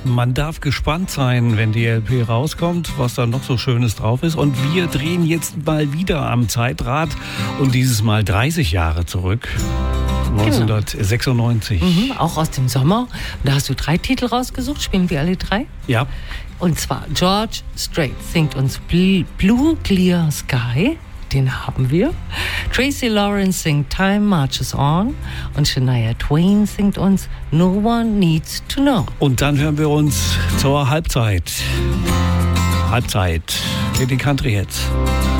Man darf gespannt sein, wenn die LP rauskommt, was da noch so Schönes drauf ist. Und wir drehen jetzt mal wieder am Zeitrad und dieses Mal 30 Jahre zurück. 1996. Auch aus dem Sommer. Da hast du 3 Titel rausgesucht. Spielen wir alle 3? Ja. Und zwar George Strait singt uns Blue Clear Sky. Den haben wir. Tracy Lawrence singt Time Marches On. Und Shania Twain singt uns No One Needs to Know. Und dann hören wir uns zur Halbzeit. In die Country Hits.